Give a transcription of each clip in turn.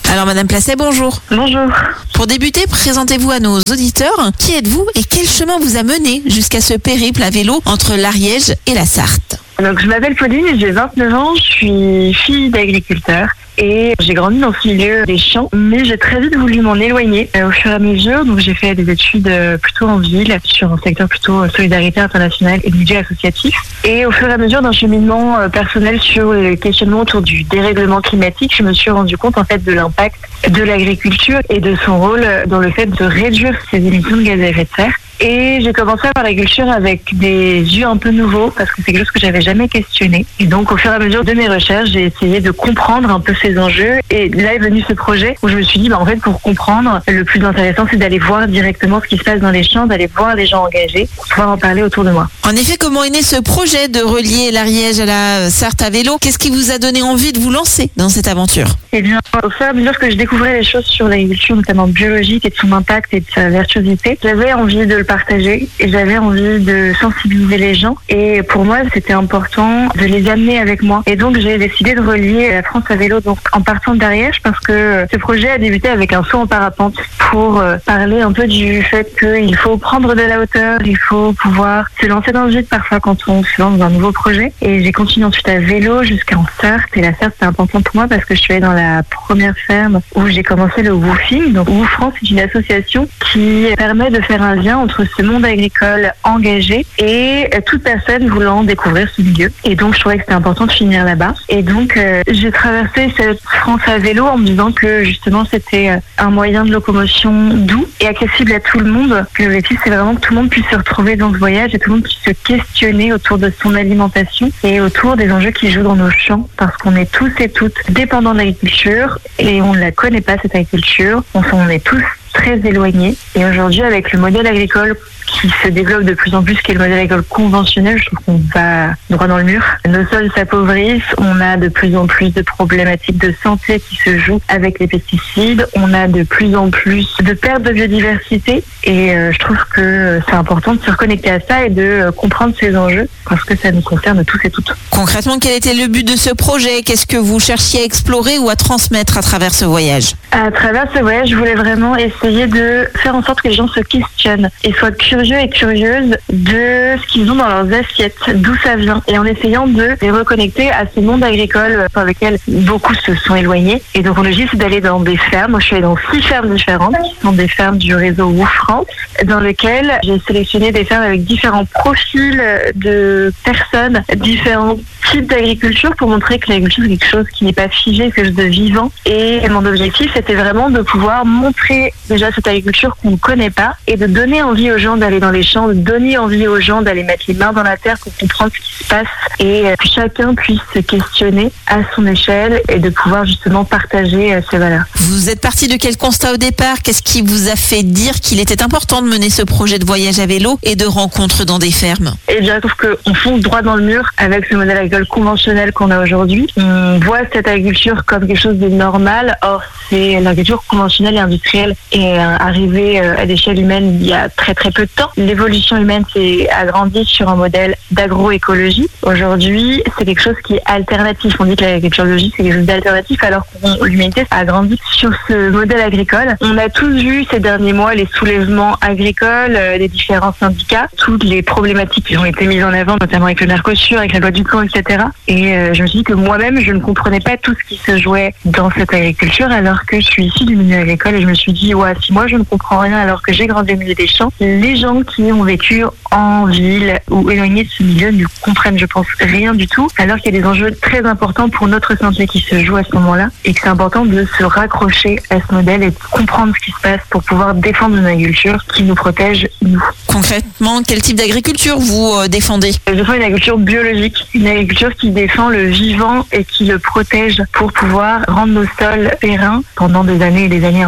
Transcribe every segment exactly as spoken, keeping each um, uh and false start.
Alors Madame Placet, bonjour. Bonjour. Pour débuter, présentez-vous à nos auditeurs. Qui êtes-vous et quel chemin vous a mené jusqu'à ce périple à vélo entre l'Ariège et la Sarthe? Donc, je m'appelle Pauline, j'ai vingt-neuf ans, je suis fille d'agriculteur et j'ai grandi dans ce milieu des champs, mais j'ai très vite voulu m'en éloigner euh, au fur et à mesure. Donc j'ai fait des études euh, plutôt en ville, sur un secteur plutôt euh, solidarité internationale et milieu associatif. Et au fur et à mesure d'un cheminement euh, personnel sur le questionnement autour du dérèglement climatique, je me suis rendu compte en fait de l'impact de l'agriculture et de son rôle dans le fait de réduire ses émissions de gaz à effet de serre. Et j'ai commencé à voir l'agriculture avec des yeux un peu nouveaux parce que c'est quelque chose que j'avais jamais questionné. Et donc, au fur et à mesure de mes recherches, j'ai essayé de comprendre un peu ces enjeux. Et là est venu ce projet où je me suis dit, bah, en fait, pour comprendre, le plus intéressant, c'est d'aller voir directement ce qui se passe dans les champs, d'aller voir les gens engagés pour pouvoir en parler autour de moi. En effet, comment est né ce projet de relier l'Ariège à la Sarthe à vélo? Qu'est-ce qui vous a donné envie de vous lancer dans cette aventure? Eh bien, au fur et à mesure que je découvrais les choses sur l'agriculture, notamment biologique et de son impact et de sa vertuosité, j'avais envie de le partager et j'avais envie de sensibiliser les gens. Et pour moi, c'était important de les amener avec moi. Et donc, j'ai décidé de relier la France à vélo, donc en partant d'Ariège, parce que ce projet a débuté avec un saut en parapente pour parler un peu du fait qu'il faut prendre de la hauteur, il faut pouvoir se lancer dans le vide parfois quand on se lance dans un nouveau projet. Et j'ai continué ensuite à vélo jusqu'en Sarthe. Et la Sarthe, c'est important pour moi parce que je suis allée dans la première ferme où j'ai commencé le woofing. Donc, Woof France, c'est une association qui permet de faire un lien entre ce monde agricole engagé et toute personne voulant découvrir ce milieu. Et donc, je trouvais que c'était important de finir là-bas. Et donc, euh, j'ai traversé cette France à vélo en me disant que justement, c'était un moyen de locomotion doux et accessible à tout le monde. L'objectif, c'est vraiment que tout le monde puisse se retrouver dans ce voyage et tout le monde puisse se questionner autour de son alimentation et autour des enjeux qui jouent dans nos champs, parce qu'on est tous et toutes dépendants de l'agriculture et on ne la connaît pas, cette agriculture. On s'en est tous très éloignés. Et aujourd'hui, avec le modèle agricole qui se développe de plus en plus, qui est le modèle agricole conventionnel, je trouve qu'on va droit dans le mur. Nos sols s'appauvrissent, on a de plus en plus de problématiques de santé qui se jouent avec les pesticides, on a de plus en plus de perte de biodiversité et euh, je trouve que c'est important de se reconnecter à ça et de euh, comprendre ces enjeux parce que ça nous concerne tous et toutes. Concrètement, quel était le but de ce projet? Qu'est-ce que vous cherchiez à explorer ou à transmettre à travers ce voyage? À travers ce voyage, je voulais vraiment essayer de faire en sorte que les gens se questionnent et soient curieux et curieuses de ce qu'ils ont dans leurs assiettes, d'où ça vient, et en essayant de les reconnecter à ce monde agricole par lequel beaucoup se sont éloignés. Et donc, l'objectif, c'est d'aller dans des fermes. Moi, je suis allée dans six fermes différentes, qui sont des fermes du réseau Woof France, dans lesquelles j'ai sélectionné des fermes avec différents profils de personnes, différents types d'agriculture pour montrer que l'agriculture, c'est quelque chose qui n'est pas figé, c'est quelque chose de vivant. Et mon objectif, c'était vraiment de pouvoir montrer déjà cette agriculture qu'on ne connaît pas et de donner envie aux gens d'aller dans les champs, de donner envie aux gens d'aller mettre les mains dans la terre pour comprendre ce qui se passe et que chacun puisse se questionner à son échelle et de pouvoir justement partager ces valeurs. Vous êtes parti de quel constat au départ? Qu'est-ce qui vous a fait dire qu'il était important de mener ce projet de voyage à vélo et de rencontres dans des fermes? Eh bien, je trouve qu'on fonce droit dans le mur avec ce modèle agricole conventionnel qu'on a aujourd'hui. On voit cette agriculture comme quelque chose de normal. Or, c'est l'agriculture conventionnelle et industrielle est arrivée à l'échelle humaine il y a très très peu de temps. L'évolution humaine s'est agrandie sur un modèle d'agroécologie. Aujourd'hui, c'est quelque chose qui est alternatif. On dit que l'agriculture biologique, c'est quelque chose d'alternatif, alors que l'humanité a grandi sur ce modèle agricole. On a tous vu ces derniers mois les soulèvements agricoles, euh, des différents syndicats, toutes les problématiques qui ont été mises en avant, notamment avec le Mercosur, avec la loi du camp, et cetera. Et euh, je me suis dit que moi-même, je ne comprenais pas tout ce qui se jouait dans cette agriculture, alors que je suis issue du milieu agricole et je me suis dit, ouais, si moi je ne comprends rien alors que j'ai grandi au milieu des champs, les gens qui ont vécu en ville ou éloignés de ce milieu ne comprennent, je pense, rien du tout, alors qu'il y a des enjeux très importants pour notre santé qui se jouent à ce moment-là et que c'est important de se raccrocher à ce modèle et de comprendre ce qui se passe pour pouvoir défendre une agriculture qui nous protège, nous. Concrètement, quel type d'agriculture vous euh, défendez? Je défends une agriculture biologique, une agriculture qui défend le vivant et qui le protège pour pouvoir rendre nos sols pérennes pendant des années et des années encore.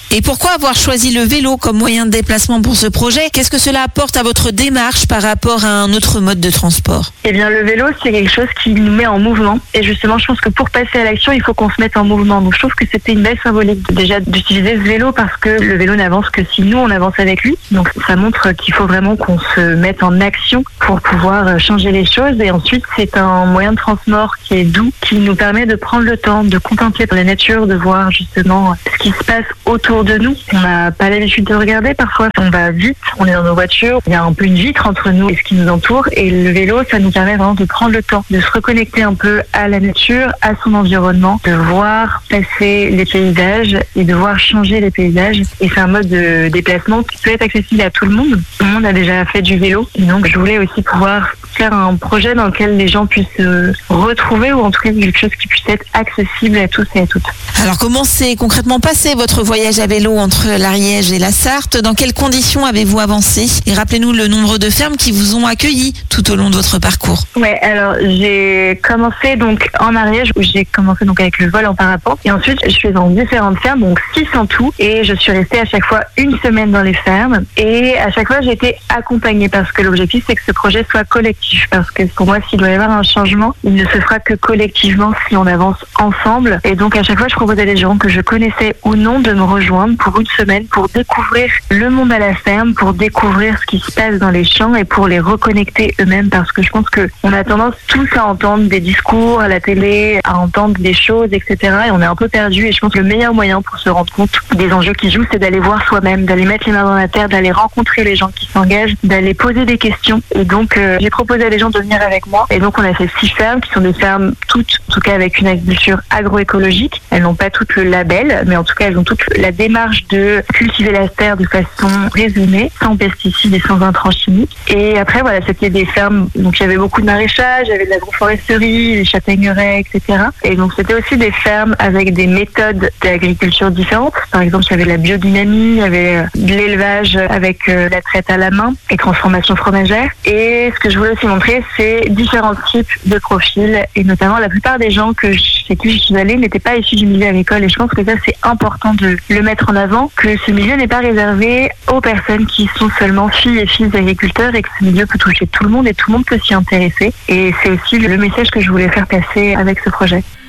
Et pourquoi avoir choisi le vélo comme moyen de déplacement pour ce projet? Qu'est-ce que cela apporte à votre démarche par rapport à un autre mode de transport? Eh bien, le vélo, c'est quelque chose qui nous met en mouvement. Et justement, je pense que pour passer à l'action, il faut qu'on se mette en mouvement. Donc, je trouve que c'était une belle symbolique déjà d'utiliser ce vélo parce que le vélo n'avance que si nous, on avance avec lui. Donc, ça montre qu'il faut vraiment qu'on se mette en action pour pouvoir changer les choses. Et ensuite, c'est un moyen de transport qui est doux, qui nous permet de prendre le temps, de contempler la nature, de voir justement ce qui se passe autour de nous. On n'a pas l'habitude de regarder. Parfois, on va vite, on est dans nos voitures. Il y a un peu une vitre entre nous et ce qui nous entoure. Et le vélo, ça nous permet vraiment de prendre le temps, de se reconnecter un peu à la nature, à son environnement, de voir passer les paysages et de voir changer les paysages. Et c'est un mode de déplacement qui peut être accessible à tout le monde. Tout le monde a déjà fait du vélo. Et donc, je voulais aussi pouvoir faire un projet dans lequel les gens puissent se retrouver ou en tout cas quelque chose qui puisse être accessible à tous et à toutes. Alors, comment s'est concrètement passé votre voyage à vélo entre l'Ariège et la Sarthe? Dans quelles conditions avez-vous avancé? Et rappelez-nous le nombre de fermes qui vous ont accueillis tout au long de votre parcours. Ouais, alors j'ai commencé donc en Ariège où j'ai commencé donc avec le vol en parapente et ensuite je suis dans différentes fermes, donc six en tout, et je suis restée à chaque fois une semaine dans les fermes et à chaque fois j'ai été accompagnée parce que l'objectif c'est que ce projet soit collectif parce que pour moi s'il doit y avoir un changement, il ne se fera que collectivement si on avance ensemble et donc à chaque fois je proposais à des gens que je connaissais ou non de me rejoindre pour une semaine pour découvrir le monde à la ferme, pour découvrir ce qui se passe dans les champs et pour les reconnecter eux-mêmes parce que je pense que on a tendance tous à entendre des discours à la télé, à entendre des choses, et cetera. Et on est un peu perdu. Et je pense que le meilleur moyen pour se rendre compte des enjeux qui jouent, c'est d'aller voir soi-même, d'aller mettre les mains dans la terre, d'aller rencontrer les gens qui s'engagent, d'aller poser des questions. Et donc, euh, j'ai proposé à des gens de venir avec moi. Et donc, on a fait six fermes qui sont des fermes toutes, en tout cas avec une agriculture agroécologique. Elles n'ont pas toutes le label, mais en tout cas, elles ont toute la démarche de cultiver la terre de façon raisonnée, sans pesticides et sans intrants chimiques. Et après, voilà, c'était des fermes, donc il y avait beaucoup de maraîchage, il y avait de l'agroforesterie, des châtaigneraies, et cetera. Et donc c'était aussi des fermes avec des méthodes d'agriculture différentes. Par exemple, il y avait la biodynamie, il y avait de l'élevage avec la traite à la main et transformation fromagère. Et ce que je voulais aussi montrer, c'est différents types de profils et notamment la plupart des gens que chez qui je suis allée n'étaient pas issus du milieu agricole. Et je pense que ça, c'est important de le mettre en avant, que ce milieu n'est pas réservé aux personnes qui sont seulement filles et fils d'agriculteurs et que ce milieu peut toucher tout le monde et tout le monde peut s'y intéresser. Et c'est aussi le message que je voulais faire passer avec ce projet.